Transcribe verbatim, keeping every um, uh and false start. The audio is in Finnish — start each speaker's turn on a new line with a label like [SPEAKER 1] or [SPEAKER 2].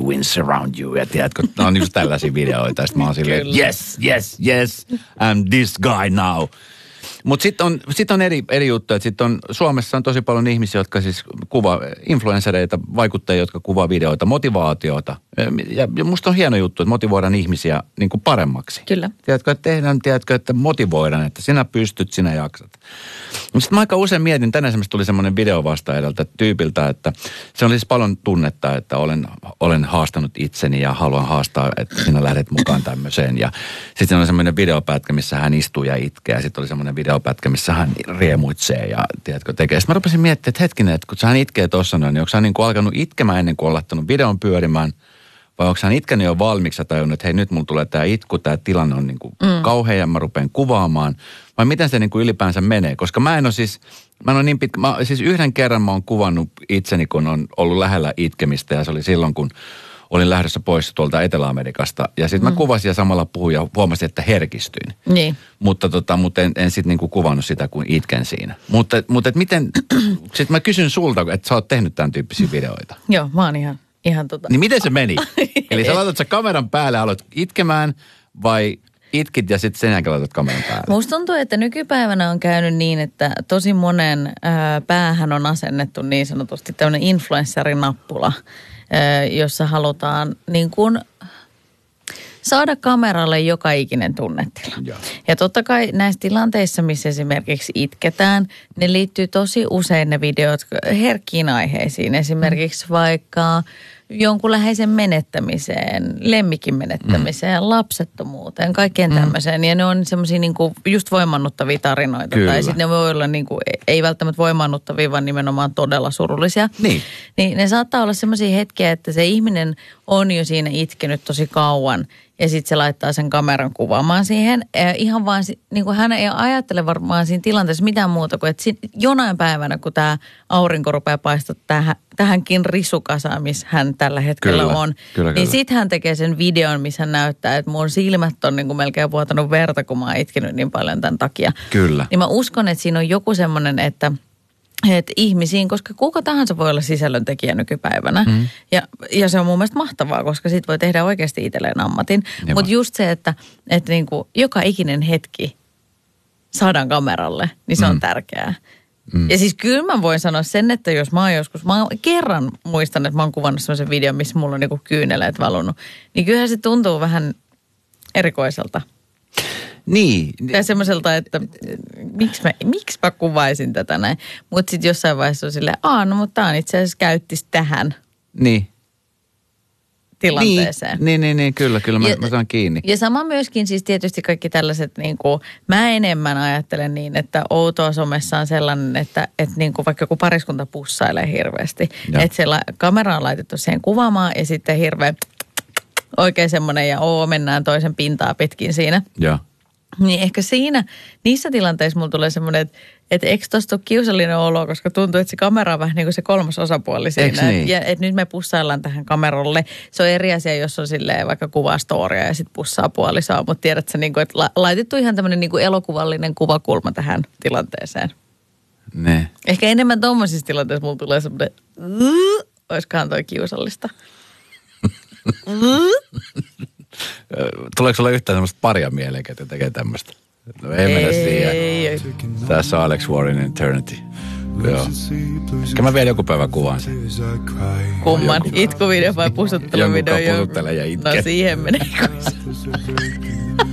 [SPEAKER 1] winds around you. Ja tiedätkö, ne on just tällaisia videoita. Sitten mä oon silleen, yes, yes, yes, I'm this guy now. Mutta sitten on, sit on eri, eri juttu, että sitten on, Suomessa on tosi paljon ihmisiä, jotka siis kuvaa, influenssereita, vaikuttajia, jotka kuvaa videoita, motivaatiota. Ja, ja musta on hieno juttu, että motivoidaan ihmisiä niin kuin paremmaksi.
[SPEAKER 2] Kyllä.
[SPEAKER 1] Tiedätkö, että tehdään, tiedätkö, että motivoidaan, että sinä pystyt, sinä jaksat. Mutta sitten mä aika usein mietin, tänään esimerkiksi tuli semmoinen video vasta edeltä tyypiltä, että se on siis paljon tunnetta, että olen, olen haastanut itseni ja haluan haastaa, että sinä lähdet mukaan tämmöiseen. Ja sitten on semmoinen videopätkä, missä hän istuu ja itkee ja sitten oli semmoinen videopätkä, missä hän riemuitsee ja tiedätkö, tekee. Sitten mä rupesin miettimään, että hetkinen, että kun hän itkee tuossa noin, niin onko hän niin kuin alkanut itkemään ennen kuin on laittanut videon pyörimään, vai onko hän itkenyt jo valmiiksi ja tajunnut, että hei nyt mulla tulee tämä itku, tämä tilanne on niin kuin mm. kauhea ja mä rupean kuvaamaan. Vai miten se niin kuin ylipäänsä menee? Koska mä en ole siis, mä en ole niin pitkä, mä, siis yhden kerran mä oon kuvannut itseni, kun on ollut lähellä itkemistä ja se oli silloin, kun olin lähdössä pois tuolta Etelä-Amerikasta. Ja sitten mä mm. kuvasin ja samalla puhuin ja huomasin, että herkistyin.
[SPEAKER 2] Niin.
[SPEAKER 1] Mutta, tota, mutta en, en sitten niinku kuvannut sitä, kun itken siinä. Mutta, mutta et miten, sitten mä kysyn sulta, että sä oot tehnyt tämän tyyppisiä videoita.
[SPEAKER 2] Joo, mä oon ihan, ihan tota.
[SPEAKER 1] Niin miten se meni? Eli sä laitat sä kameran päälle ja aloit itkemään vai itkit ja sitten sen jälkeen laitat kameran päälle?
[SPEAKER 2] Musta tuntuu, että nykypäivänä on käynyt niin, että tosi monen ää, päähän on asennettu niin sanotusti tämmöinen influencerinappula, jossa halutaan niin kuin saada kameralle joka ikinen tunnetila. Ja. ja totta kai näissä tilanteissa, missä esimerkiksi itketään, ne liittyy tosi usein ne videot herkkiin aiheisiin. Esimerkiksi mm. vaikka jonkun läheisen menettämiseen, lemmikin menettämiseen, mm. lapsettomuuteen, kaikkeen tämmöiseen. Ja ne on semmoisia niinku just voimannuttavia tarinoita. Kyllä. Tai sitten ne voi olla niinku, ei välttämättä voimannuttavia, vaan nimenomaan todella surullisia.
[SPEAKER 1] Niin.
[SPEAKER 2] Niin ne saattaa olla semmoisia hetkiä, että se ihminen on jo siinä itkenyt tosi kauan. Ja sitten se laittaa sen kameran kuvaamaan siihen. Ja ihan vaan, niin kuin hän ei ajattele varmaan siinä tilanteessa mitään muuta kuin, että jonain päivänä, kun tämä aurinko rupeaa paistaa tähän, tähänkin risukasaan, missä hän tällä hetkellä
[SPEAKER 1] kyllä,
[SPEAKER 2] on.
[SPEAKER 1] Kyllä,
[SPEAKER 2] niin sitten hän tekee sen videon, missä hän näyttää, että mun silmät on niin kuin melkein vuotanut verta, kun mä oon itkenyt niin paljon tämän takia.
[SPEAKER 1] Kyllä.
[SPEAKER 2] Niin mä uskon, että siinä on joku semmoinen, että... että ihmisiin, koska kuka tahansa voi olla sisällöntekijä nykypäivänä. Mm. Ja, ja se on mun mielestä mahtavaa, koska sit voi tehdä oikeasti itselleen ammatin. Mutta just se, että, että niinku joka ikinen hetki saadaan kameralle, niin se mm. on tärkeää. Mm. Ja siis kyllä mä voin sanoa sen, että jos mä oon joskus, mä oon kerran muistan, että mä oon kuvannut sellaisen videon, missä mulla on niinku kyyneleet valunut, niin kyllähän se tuntuu vähän erikoiselta.
[SPEAKER 1] Niin.
[SPEAKER 2] Ja semmoiselta, että miksi mä, miksi mä kuvaisin tätä näin. Mutta sitten jossain vaiheessa on silleen, aah no mutta tää on itse asiassa käyttis tähän
[SPEAKER 1] niin.
[SPEAKER 2] tilanteeseen.
[SPEAKER 1] Niin, niin, niin, niin kyllä, kyllä mä,
[SPEAKER 2] ja,
[SPEAKER 1] mä saan kiinni.
[SPEAKER 2] Ja sama myöskin siis tietysti kaikki tällaiset, niin kuin, mä enemmän ajattelen niin, että outoa somessa on sellainen, että, että niin kuin vaikka joku pariskunta pussailee hirveästi. Ja. Että se la, kamera on laitettu siihen kuvaamaan ja sitten hirveä oikein semmoinen ja oo mennään toisen pintaa pitkin siinä.
[SPEAKER 1] Joo.
[SPEAKER 2] Niin ehkä siinä, niissä tilanteissa mulla tulee semmoinen, että, että eikö tosta ole kiusallinen olo, koska tuntuu, että se kamera on vähän niin kuin se kolmas osapuoli siinä.
[SPEAKER 1] Niin?
[SPEAKER 2] Ja että nyt me pussaillaan tähän kameralle. Se on eri asia, jos on silleen vaikka kuvaa storia ja sitten pussaa puolisoa, mutta tiedätkö niin kuin, että laitettu ihan tämmöinen niin kuin elokuvallinen kuvakulma tähän tilanteeseen.
[SPEAKER 1] Ne.
[SPEAKER 2] Ehkä enemmän tommosissa tilanteissa mulla tulee semmoinen, olisikohan toi kiusallista.
[SPEAKER 1] Tuleeko sulla yhtään semmoista paria mieleen, että tekee tämmöistä? No ei, ei mennä siihen.
[SPEAKER 2] Ei.
[SPEAKER 1] Tässä on Alex Warren Eternity. Joo. Ehkä mä vielä joku päivä kuvaan sen.
[SPEAKER 2] Kumman? Itkuvideo vai pussutteluvideo?
[SPEAKER 1] Jonkun pusuttele ja itke.
[SPEAKER 2] No siihen menee.